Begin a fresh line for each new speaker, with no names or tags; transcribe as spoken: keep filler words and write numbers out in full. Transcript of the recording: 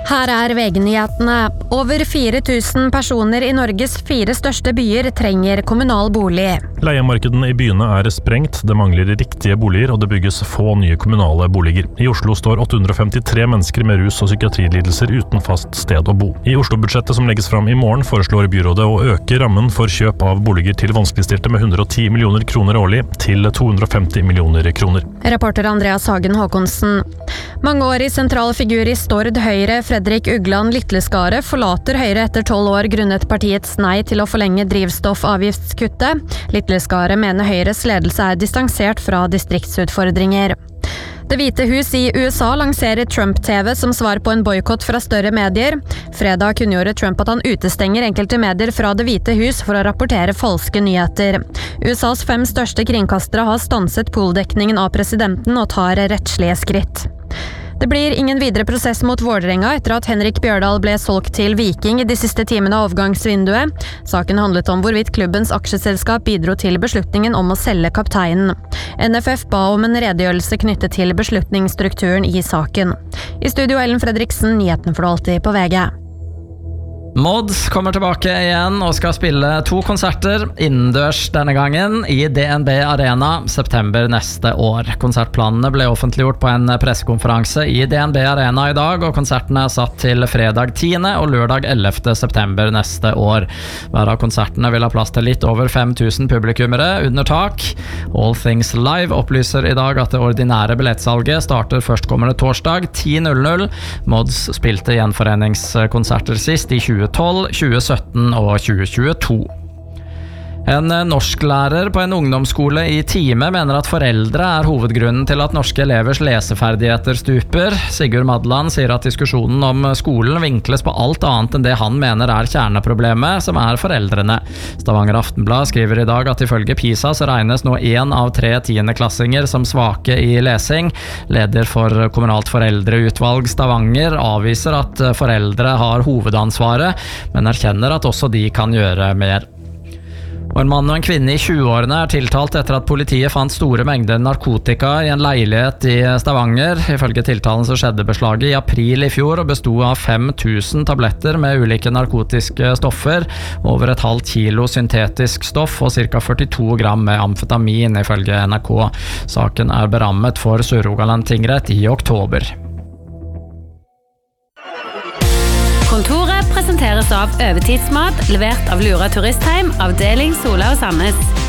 Her er V G-nyhetene. Over fire tusen personer i Norges fire største byer trenger kommunal bolig.
Leiemarkedene i byene er sprengt, det mangler riktige boliger og det bygges få nye kommunale boliger. I Oslo står åtte hundre og femtitre mennesker med rus- og psykiatrilidelser uten fast sted å bo. I Oslo-budsjettet som legges fram i morgen foreslår byrådet å øke rammen for kjøp av boliger til vanskeligstilte med hundre og ti millioner kroner årlig til to hundre og femti millioner kroner.
Reporter Andreas Hagen Håkonsen. Mangeårig sentral figur i Stord Høyre, Fredrik Ugland Litleskaret, forlater Høyre etter tolv år grunnet partiets nei til å forlenge drivstoffavgiftskuttet. Litleskaret mener Høyres ledelse er distansert fra distriktsutfordringer. Det hvite hus i U S A lanserer Trump-T V som svar på en boykott fra større medier. Fredag kunngjorde Trump at han utestenger enkelte medier fra Det hvite hus for å rapportere falske nyheter. U S As fem største kringkastere har stanset poldekningen av presidenten og tar rettslige skritt. Det blir ingen videre prosess mot Vålerenga etter at Henrik Bjørdal ble solgt til Viking i de siste timene av overgangsvinduet. Saken handlet om hvorvidt klubbens aksjeselskap bidro til beslutningen om å selge kapteinen. N F F ba om en redegjørelse knyttet til beslutningsstrukturen i saken. I studio Ellen Fredriksen, nyheten for alltid på V G.
Mods kommer tilbake igjen og skal spille to konserter innendørs denne gangen i D N B Arena september neste år. Konsertplanene ble offentliggjort på en pressekonferanse i D N B Arena i dag, og konsertene er satt til fredag tiende og lørdag ellevte september neste år. Hver av konsertene vil ha plass til litt over fem tusen publikummere under tak. All Things Live opplyser i dag at det ordinære billettsalget starter førstkommende torsdag ti null null. Mods spilte gjenforeningskonserter sist i tjue tolv, tjue sytten og tjue tjueto. En norsklærer på en ungdomsskole i Time mener at foreldre er hovedgrunnen til at norske elevers leseferdigheter stuper. Sigurd Madland sier at diskusjonen om skolen vinkles på alt annet enn det han mener er kjerneproblemet, som er foreldrene. Stavanger Aftenblad skriver i dag at ifølge PISA så regnes nå en av tre tiendeklassinger som svake i lesing. Leder for kommunalt foreldreutvalg Stavanger avviser at foreldre har hovedansvaret, men erkjenner at også de kan gjøre mer. Og en mann og en kvinne i tjueårene er tiltalt etter at politiet fant store mengder narkotika i en leilighet i Stavanger. Ifølge tiltalen så skjedde beslaget i april i fjor og bestod av fem tusen tabletter med ulike narkotiske stoffer, over et halvt kilo syntetisk stoff og ca. førtito gram med amfetamin, ifølge N R K. Saken er berammet for Sør-Rogaland tingrett i oktober.
Kontoret presenteres av Øvertidsmat, levert av Lura Turistheim, avdeling Sola og Sandnes.